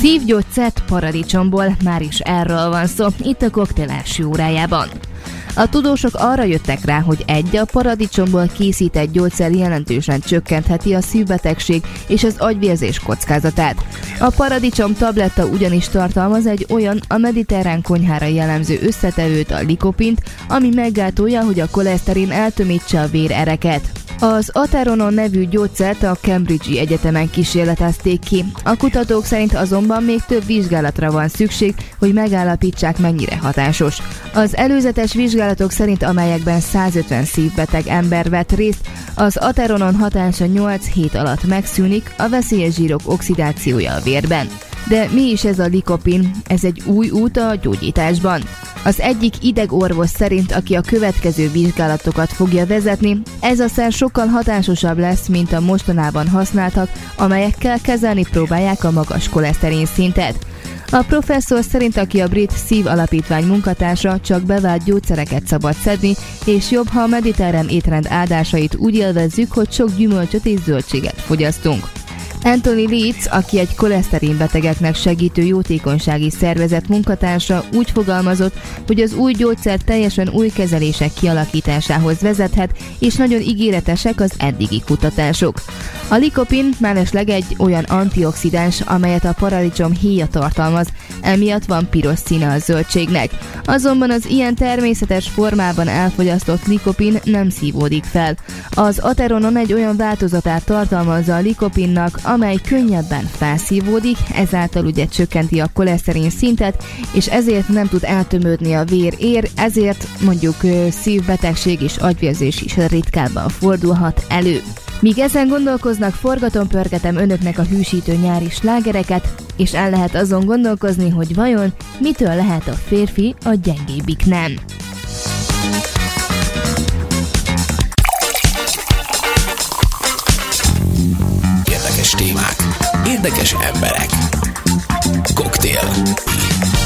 Szívgyógyszert paradicsomból, már is erről van szó itt a koktél első órájában. A tudósok arra jöttek rá, hogy a paradicsomból készített gyógyszer jelentősen csökkentheti a szívbetegség és az agyvérzés kockázatát. A paradicsom tabletta ugyanis tartalmaz egy olyan a mediterrán konyhára jellemző összetevőt, a likopint, ami meggátolja, hogy a koleszterin eltömítse a vérereket. Az Ateronon nevű gyógyszert a Cambridge-i egyetemen kísérletezték ki. A kutatók szerint azonban még több vizsgálatra van szükség, hogy megállapítsák, mennyire hatásos. Az előzetes vizsgálatok szerint, amelyekben 150 szívbeteg ember vett részt, az Ateronon hatása 8 hét alatt megszűnik, a veszélyes zsírok oxidációja a vérben. De mi is ez a likopin? Ez egy új út a gyógyításban. Az egyik idegorvos szerint, aki a következő vizsgálatokat fogja vezetni, ez a szer sokkal hatásosabb lesz, mint a mostanában használtak, amelyekkel kezelni próbálják a magas koleszterin szintet. A professzor szerint, aki a Brit Szív Alapítvány munkatársa, csak bevált gyógyszereket szabad szedni, és jobb, ha a mediterrán étrend áldásait úgy élvezzük, hogy sok gyümölcsöt és zöldséget fogyasztunk. Anthony Leeds, aki egy koleszterinbetegeknek segítő jótékonysági szervezet munkatársa, úgy fogalmazott, hogy az új gyógyszer teljesen új kezelések kialakításához vezethet, és nagyon ígéretesek az eddigi kutatások. A likopin mellesleg egy olyan antioxidáns, amelyet a paradicsom héja tartalmaz, emiatt van piros színe a zöldségnek. Azonban az ilyen természetes formában elfogyasztott likopin nem szívódik fel. Az Ateronon egy olyan változatát tartalmazza a likopinnak, amely könnyebben felszívódik, ezáltal ugye csökkenti a koleszterin szintet, és ezért nem tud eltömődni a vér, ezért mondjuk szívbetegség és agyvérzés is ritkábban fordulhat elő. Míg ezen gondolkoznak, forgatom-pörgetem önöknek a hűsítő nyári slágereket, és el lehet azon gondolkozni, hogy vajon mitől lehet a férfi a gyengébbik nem. Érdekes témák, érdekes emberek. Koktél.